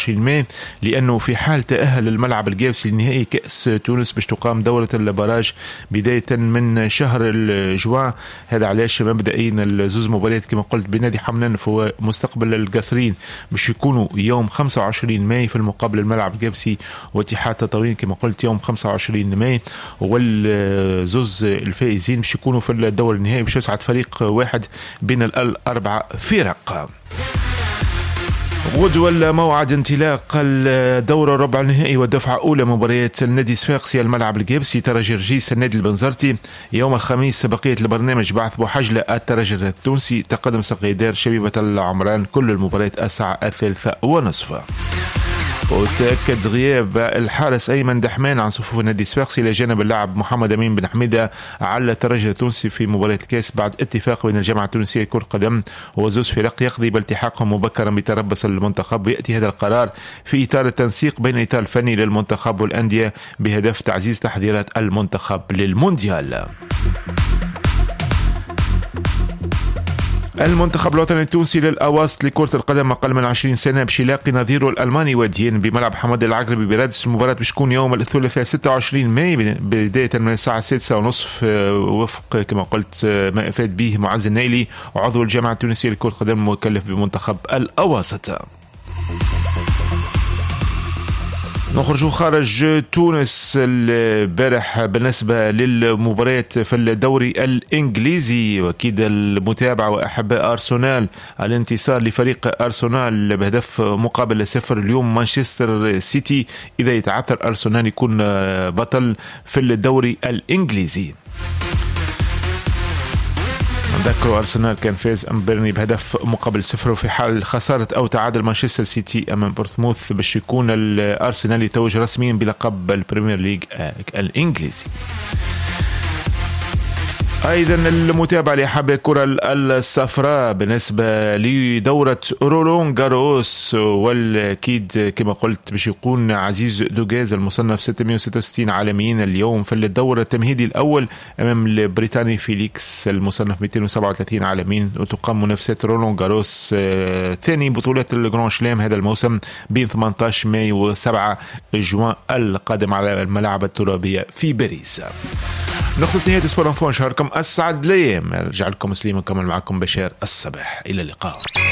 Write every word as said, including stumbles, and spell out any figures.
وعشرين ماي، لأنه في حال تأهل الملعب القابسي لنهائي كأس تونس باش تقام دورة البراج بداية من شهر الجوان. هذا علاش مبدئيا الزوز مباريات كما قلت بنادي حملان في مستقبل القصرين باش يكونوا يوم خمسة وعشرين ماي في المقابل الملعب القابسي واتحاد تطاوين كما قلت يوم خمسة وعشرين ماي، والزوز الفائزين باش يكونوا في الدور النهائي باش يصعد فريق واحد بين الأربعة فرق. غدوة موعد انطلاق الدورة الربع النهائي والدفعة أولى مباريات النادي صفاقسي الملعب القابسي ترجي رجيس النادي البنزرتي يوم الخميس. بقية البرنامج بعث بوحجلة الترجي التونسي تقدم سقيدار شبيبة العمران، كل المباريات الساعة الثالثة ونصف. وتأكد غياب الحارس أيمن دحمان عن صفوف النادي الصفاقسي إلى جانب اللاعب محمد أمين بن حميدة على الترجي التونسي في مباراة الكاس بعد اتفاق بين الجامعة التونسية لكرة القدم وزوز فرق يقضي بالتحاقهم مبكرا بتربص المنتخب. ويأتي هذا القرار في إطار التنسيق بين الإطار الفني للمنتخب والأندية بهدف تعزيز تحضيرات المنتخب للمونديال. المنتخب الوطني التونسي للأواسط لكرة القدم أقل من عشرين سنة باش يلاقي نظيره الألماني وديين بملعب حمد العقربي برادس. المباراة باش تكون يوم الثلاثاء ستة وعشرين ماي بداية من الساعة السادسة ونصف وفق كما قلت ما أفاد به معز النايلي وعضو الجامعة التونسية لكرة القدم مكلف بمنتخب الأواسط. نخرج خارج تونس البارح بالنسبة للمباريات في الدوري الإنجليزي، وأكيد المتابعة وأحباء أرسنال الانتصار لفريق أرسنال بهدف مقابل صفر اليوم. مانشستر سيتي إذا يتعثر أرسنال يكون بطل في الدوري الإنجليزي. نذكر أرسنال كان فاز أمام بيرني بهدف مقابل صفر، وفي حال خسارة أو تعادل مانشستر سيتي أمام بورتموث باش يكون الأرسنال يتوج رسميا بلقب البريمير ليج الإنجليزي. أيضا المتابعة لأحب الكرة الصفراء بالنسبة لدورة رولون جاروس، والأكيد كما قلت باش يكون عزيز دوغاز المصنف ستمائة وستة وستين عالميا اليوم في الدورة التمهيدي الأول أمام البريطاني فيليكس المصنف مئتين وسبعة وثلاثين عالميا. وتقام منافسات رولون جاروس ثاني بطولات الجران شلام هذا الموسم بين ثمانية عشر ماي وسبعة جوان القادم على الملاعب الترابية في باريس. نقطة نهاية سبور انفو، شهركم أسعد ليام. أرجع لكم سليم ونكمل معكم بشار الصباح. إلى اللقاء.